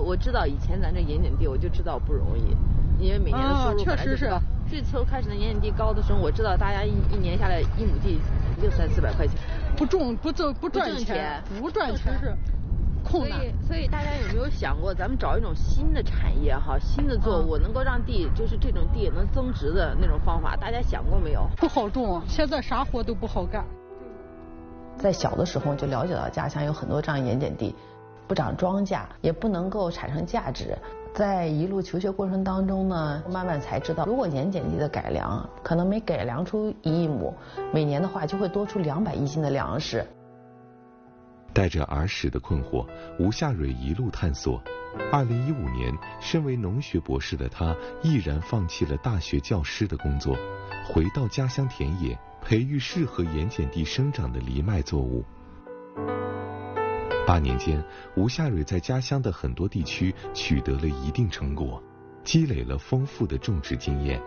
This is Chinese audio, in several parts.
我知道以前咱这盐碱地，我就知道不容易，因为每年的收入确实是。 最初开始的盐碱地高的时候，我知道大家一年下来1亩地就300-400块钱， 不赚钱，不赚钱是困难。 所以大家有没有想过，咱们找一种新的产业哈，新的作物能够让地就是这种地能增值的那种方法，大家想过没有？ 不好种，现在啥活都不好干。 在小的时候就了解到家乡有很多这样盐碱地，不长庄稼，也不能够产生价值。在一路求学过程当中呢，慢慢才知道，如果盐碱地的改良，可能每改良出1亩，每年的话就会多出200亿斤的粮食。 带着儿时的困惑，吴夏蕊一路探索。2015年，身为农学博士的他毅然放弃了大学教师的工作，回到家乡田野，培育适合盐碱地生长的藜麦作物。8年间，吴夏蕊在家乡的很多地区取得了一定成果，积累了丰富的种植经验。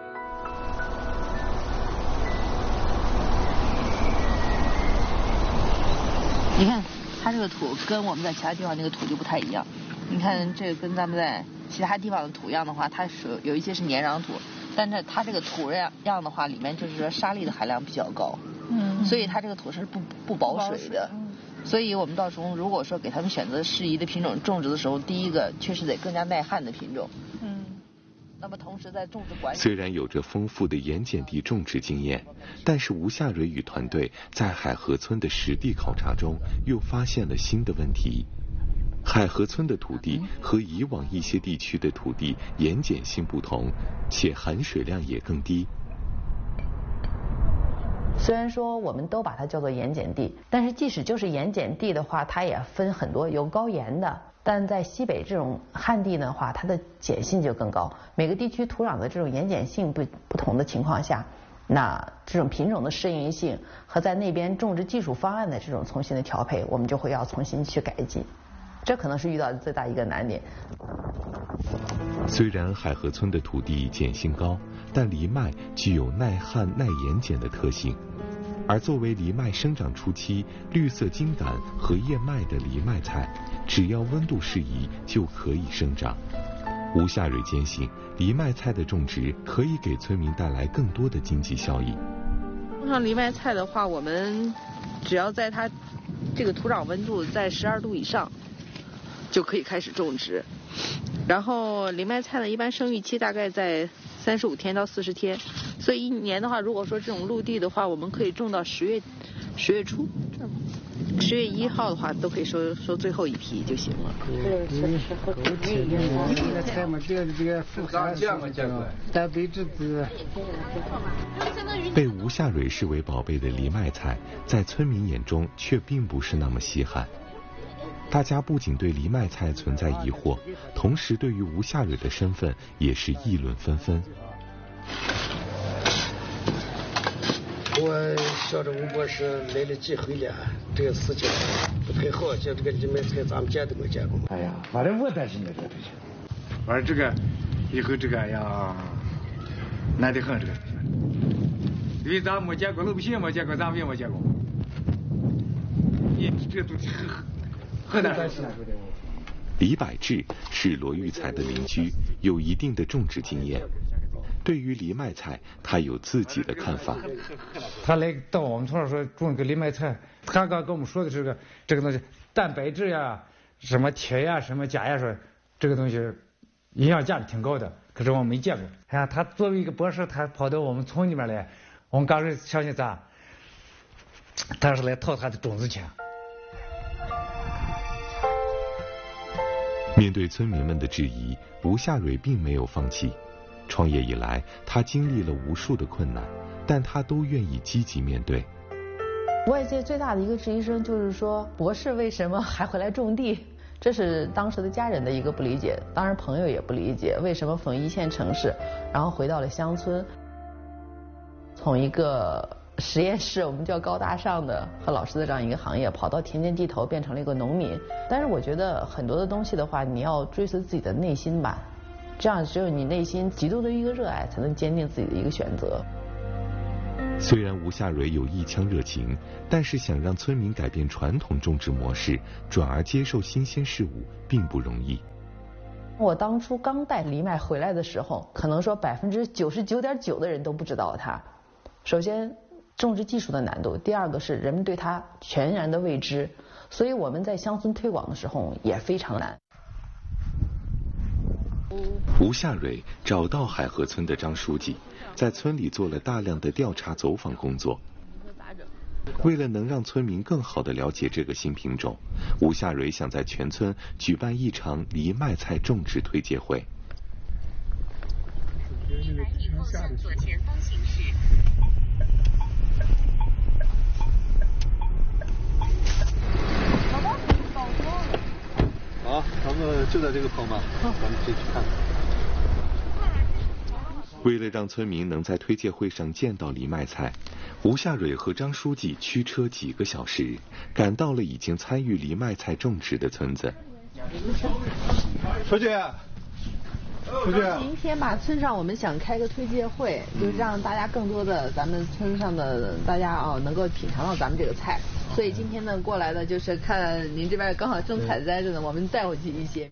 你看，它这个土跟我们在其他地方那个土就不太一样。你看这个跟咱们在其他地方的土样的话，它是有一些是黏壤土，但是它这个土样的话，里面就是说沙粒的含量比较高，所以它这个土是不保水的。所以我们到时候如果说给他们选择适宜的品种种植的时候，第一个确实得更加耐旱的品种。那么同时在种植管理， 虽然有着丰富的盐碱地种植经验，但是吴夏蕊与团队在海河村的实地考察中，又发现了新的问题。海河村的土地和以往一些地区的土地盐碱性不同，且含水量也更低。 虽然说我们都把它叫做盐碱地，但是即使就是盐碱地的话，它也分很多，有高盐的。但在西北这种旱地的话，它的碱性就更高。每个地区土壤的这种盐碱性不同的情况下，那这种品种的适应性和在那边种植技术方案的这种重新的调配，我们就会要重新去改进。这可能是遇到的最大一个难点。 虽然海河村的土地碱性高，但藜麦具有耐旱耐盐碱的特性。而作为藜麦生长初期绿色茎秆和叶脉的藜麦菜，只要温度适宜就可以生长。吴夏蕊坚信，藜麦菜的种植可以给村民带来更多的经济效益。 种上藜麦菜的话，我们只要在它这个土壤温度在12度以上，就可以开始种植。然后藜麦菜呢，一般生育期大概在35天到40天，所以一年的话，如果说这种陆地的话，我们可以种到10月初，10月1号的话都可以收最后一批就行了。 被吴夏蕊视为宝贝的藜麦菜，在村民眼中却并不是那么稀罕。大家不仅对藜麦菜存在疑惑，同时对于吴夏蕊的身份也是议论纷纷。 我晓得吴博士来了几回了，这个事情不太好，像这个藜麦菜咱们见都没见过嘛。 哎呀，反正我担心的这个东西，反正这个以后这个呀难得很这个，因为咱没见过，老百姓没见过，咱们也没见过。你这个东西很难说。 李百志是罗育才的邻居，有一定的种植经验。对于藜麦菜，他有自己的看法。 他来到我们村说种个藜麦菜，他刚跟我们说的是这个东西，蛋白质呀、什么铁呀、什么钾呀，说这个东西营养价值挺高的，可是我没见过。哎呀，他作为一个博士，他跑到我们村里面来，我们刚开始相信他是来套他的种子钱。 面对村民们的质疑，吴夏蕊并没有放弃。创业以来，他经历了无数的困难，但他都愿意积极面对。 外界最大的一个质疑声就是说，博士为什么还回来种地？这是当时的家人的一个不理解，当然朋友也不理解，为什么从一线城市，然后回到了乡村，从一个实验室我们叫高大上的和老师的这样一个行业，跑到田间地头变成了一个农民。但是我觉得很多的东西的话，你要追随自己的内心吧，这样只有你内心极度的一个热爱，才能坚定自己的一个选择。 虽然吴夏蕊有一腔热情，但是想让村民改变传统种植模式，转而接受新鲜事物，并不容易。 我当初刚带藜麦回来的时候，可能说99.9%的人都不知道它。首先，种植技术的难度；第二个是人们对它全然的未知，所以我们在乡村推广的时候也非常难。 吴夏蕊找到海河村的张书记，在村里做了大量的调查走访工作。为了能让村民更好地了解这个新品种，吴夏蕊想在全村举办一场藜麦菜种植推介会。 南以后向左前方行驶。 好，咱们就在这个棚吧，咱们进去看看。 为了让村民能在推介会上见到藜麦菜，吴夏蕊和张书记驱车几个小时，赶到了已经参与藜麦菜种植的村子。 书记， 今天吧，村上我们想开个推介会，就是让大家更多的咱们村上的大家能够品尝到咱们这个菜。所以今天呢过来的就是看您这边刚好正采摘着呢，我们带回去一些。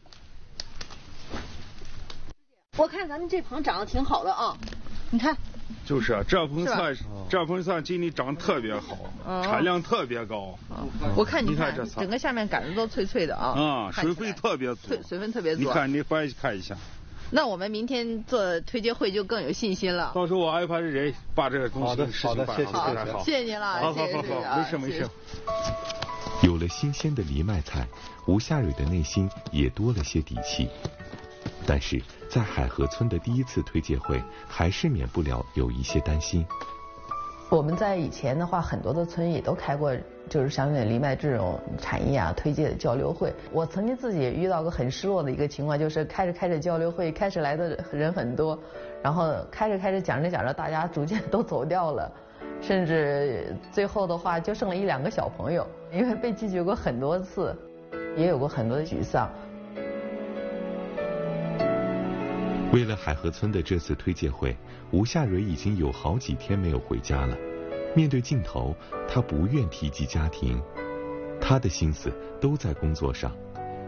我看咱们这棚长得挺好的啊，你看。 就是啊，这盆菜今年长得特别好，产量特别高。 我看你看这菜， 整个下面杆子都脆脆的啊。 水分特别足。 水分特别足。 你看，你翻看一下。 那我们明天做推介会就更有信心了。 到时候我安排人把这个东西好的，谢谢， 谢谢您了， 好，没事。 有了新鲜的藜麦菜，吴夏蕊的内心也多了些底气。但是在海河村的第一次推介会，还是免不了有一些担心。 我们在以前的话，很多的村也都开过，就是像藜麦这种产业推介的交流会。我曾经自己也遇到过很失落的一个情况，就是开着交流会，开始来的人很多，然后开着讲着，大家逐渐都走掉了，甚至最后的话就剩了1-2个小朋友，因为被拒绝过很多次，也有过很多的沮丧。 为了海河村的这次推介会，吴夏蕊已经有好几天没有回家了。面对镜头，她不愿提及家庭，她的心思都在工作上。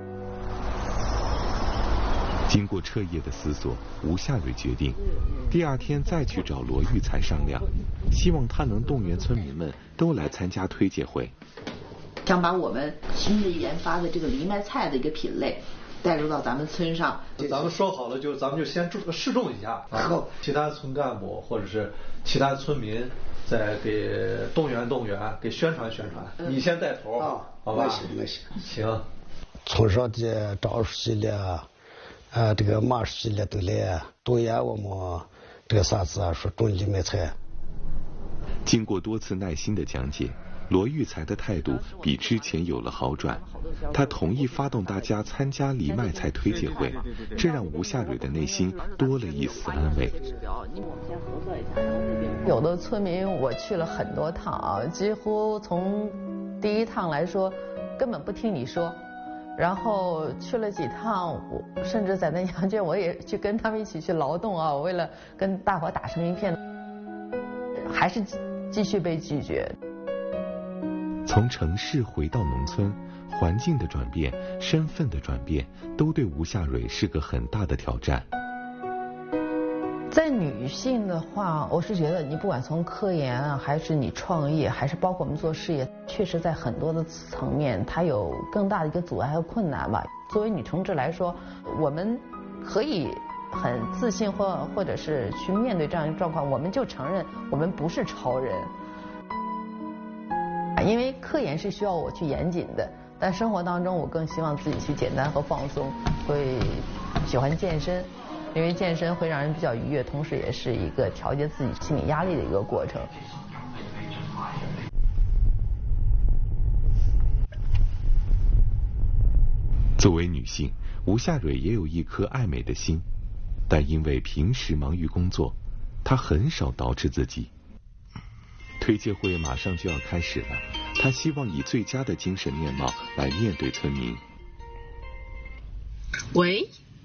经过彻夜的思索，吴夏蕊决定第2天再去找罗玉才商量，希望他能动员村民们都来参加推介会。 想把我们新的研发的这个藜麦菜的一个品类带入到咱们村上。 咱们说好了，咱们就先试种一下，其他村干部或者是其他村民再给动员，给宣传。你先带头，好吧？行。 村上的张书记了，这个马书记了都来动员我们这个啥子说种藜麦菜。 经过多次耐心的讲解，罗玉才的态度比之前有了好转，他同意发动大家参加藜麦菜推介会，这让吴夏蕊的内心多了一丝安慰。 有的村民我去了很多趟几乎从第1趟来说根本不听你说，然后去了几趟，我甚至在那羊圈我也去跟他们一起去劳动我为了跟大伙打成一片，还是继续被拒绝。 从城市回到农村，环境的转变、身份的转变，都对吴夏蕊是个很大的挑战。 在女性的话，我是觉得你不管从科研还是你创业，还是包括我们做事业，确实在很多的层面，它有更大的一个阻碍和困难吧。作为女同志来说，我们可以很自信或者是去面对这样一个状况，我们就承认我们不是超人。因为科研是需要我去严谨的，但生活当中我更希望自己去简单和放松，会喜欢健身，因为健身会让人比较愉悦，同时也是一个调节自己心理压力的一个过程。 作为女性，吴夏蕊也有一颗爱美的心，但因为平时忙于工作，她很少捯饬自己。推介会马上就要开始了，她希望以最佳的精神面貌来面对村民。 喂，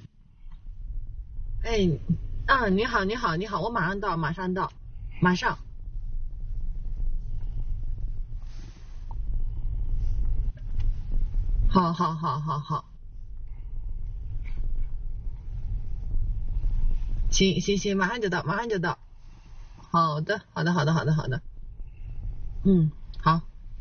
哎，你好，我马上到，马上。好。 行，马上就到。好的。好。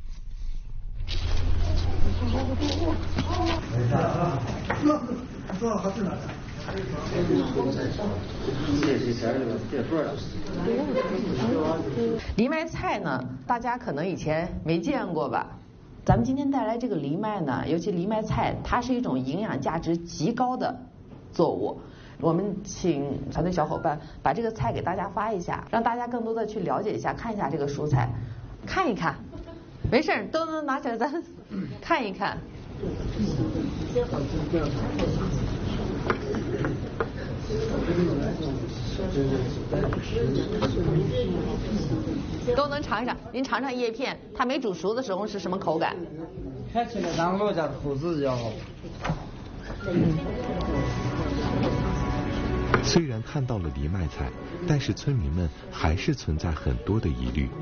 藜麦菜呢，大家可能以前没见过吧？咱们今天带来这个藜麦呢，尤其藜麦菜，它是一种营养价值极高的作物。我们请团队小伙伴把这个菜给大家发一下，让大家更多的去了解一下，看一下这个蔬菜，看一看，没事儿都能拿起来咱看一看。都能尝一尝，您尝尝叶片，它没煮熟的时候是什么口感？ 看起来咱老家的口子比较好。 虽然看到了藜麦菜，但是村民们还是存在很多的疑虑。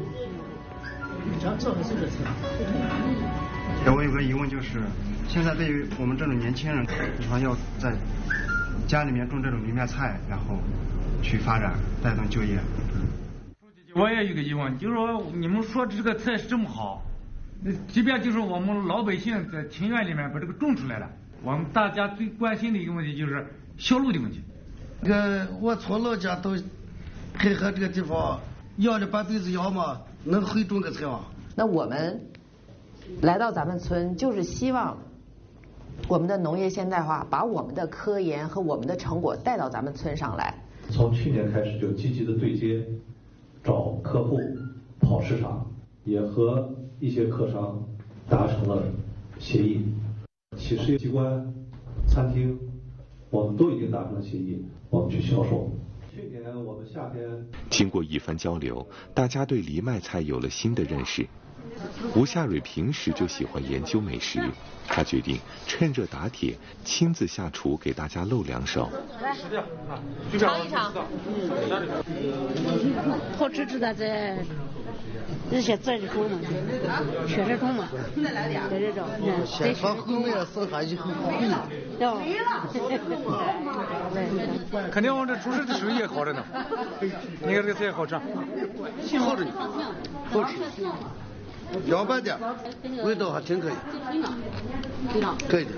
我有个疑问，就是现在对于我们这种年轻人，比方要在家里面种这种藜麦菜，然后去发展带动就业。 我也有个疑问，就是说你们说这个菜是这么好，即便就是我们老百姓在庭院里面把这个种出来了，我们大家最关心的一个问题就是销路的问题。 我从老家到黑河这个地方养了半辈子羊嘛，能会种个菜吗？ 那我们来到咱们村，就是希望我们的农业现代化，把我们的科研和我们的成果带到咱们村上来。 从去年开始就积极的对接，找客户，跑市场，也和一些客商达成了协议。企事业机关、餐厅，我们都已经达成了协议，我们去销售。去年我们夏天经过一番交流，大家对藜麦菜有了新的认识。吴夏蕊平时就喜欢研究美食，他决定趁热打铁，亲自下厨给大家露两手。 来，尝一尝。 好吃的这些这种嘛，确实种嘛。 再来点。 这种， 先放后面剩下以后贵了。 肯定我这厨师的手艺也好着呢。你看这个菜好吃。 好着呢，好吃。凉拌点，味道还挺可以。可以的。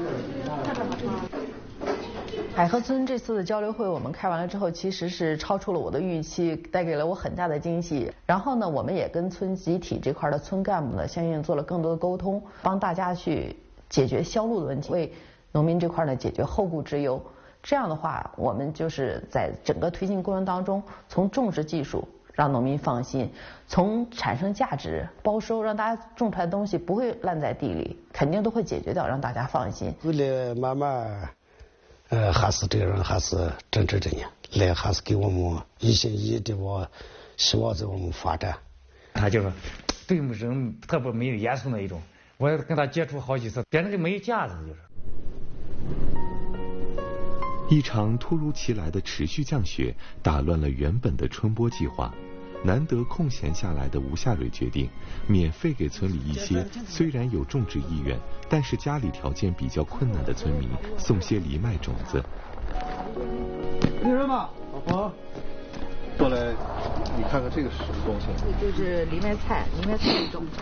海河村这次的交流会我们开完了之后，其实是超出了我的预期，带给了我很大的惊喜。然后呢，我们也跟村集体这块的村干部呢，相应做了更多的沟通，帮大家去解决销路的问题，为农民这块呢解决后顾之忧。这样的话，我们就是在整个推进过程当中，从种植技术让农民放心，从产生价值、包收，让大家种出来的东西不会烂在地里，肯定都会解决掉，让大家放心。 为了慢慢。还是这个人还是真正的呢，来还是给我们一心一意的我希望在我们发展。 他就是对我们人特别没有严肃那一种，我也跟他接触好几次，变成个没架子就是。 一场突如其来的持续降雪打乱了原本的春播计划。难得空闲下来的吴夏蕊决定免费给村里一些虽然有种植意愿，但是家里条件比较困难的村民送些藜麦种子。 有人吗？ 好，过来，你看看这个是什么东西？ 就是藜麦菜，藜麦菜种。